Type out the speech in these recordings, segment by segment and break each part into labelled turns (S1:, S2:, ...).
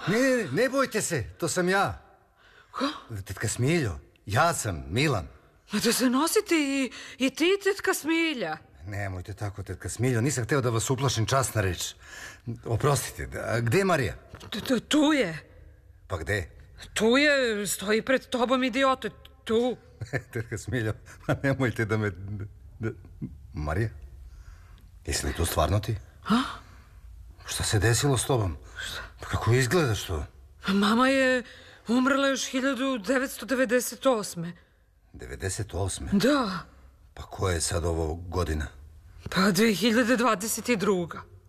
S1: Ne bojte se, to sam ja.
S2: Ko?
S1: Tetka Smiljo, ja sam Milan.
S2: Da se nosite i ti, tetka Smilja.
S1: Nemojte tako, tetka Smiljo, nisam hteo da vas uplašim, časna reč. Oprostite, a gde je Marija?
S2: Tu je.
S1: Pa gde?
S2: Tu je, stoji pred tobom, idiote, tu.
S1: Tetka Smiljo, nemojte da me... Marija? Jesi li tu stvarno ti?
S2: A?
S1: Šta se desilo s tobom? Kako izgledaš to?
S2: Mama je umrla još 1998.
S1: 98.
S2: Da.
S1: Pa koja je sad ovo godina?
S2: Pa 2022.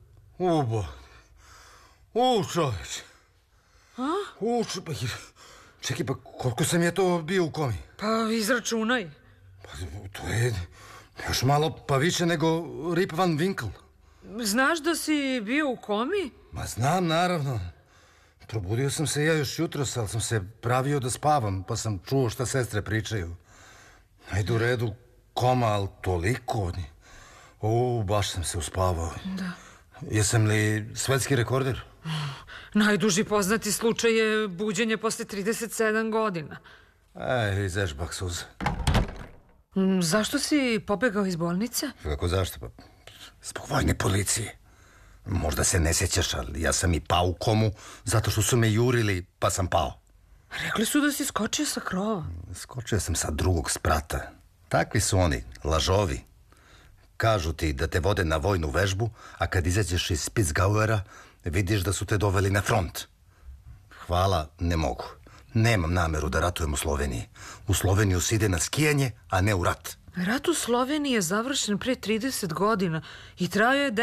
S1: Čoveč.
S2: A?
S1: Čekaj, pa koliko sam ja to bio u komi?
S2: Pa izračunaj.
S1: Pa to je još malo pa više nego Rip Van Winkle.
S2: Znaš da si bio u komi?
S1: Ma znam, naravno. Probudio sam se ja još jutros, ali sam se pravio da spavam, pa sam čuo šta sestre pričaju. Ajde u redu, koma, ali toliko. Baš sam se uspavao.
S2: Da.
S1: Jesam li svetski rekorder?
S2: Najduži poznati slučaj je buđenje posle 37 godina.
S1: Izežbak suza.
S2: Zašto si pobegao iz bolnice?
S1: Kako zašto? Pa, zbog vojne policije. Možda se ne sjećaš, ali ja sam i pao u komu zato što su me jurili, pa sam pao.
S2: Rekli su da si skočio sa krova.
S1: Skočio sam sa drugog sprata. Takvi su oni, lažovi. Kažu ti da te vode na vojnu vežbu, a kad izađeš iz Spitsgauera, vidiš da su te doveli na front. Hvala, ne mogu. Nemam nameru da ratujem u Sloveniji. U Sloveniju se ide na skijanje, a ne u rat.
S2: Rat u Sloveniji je završen pre 30 godina i trajao je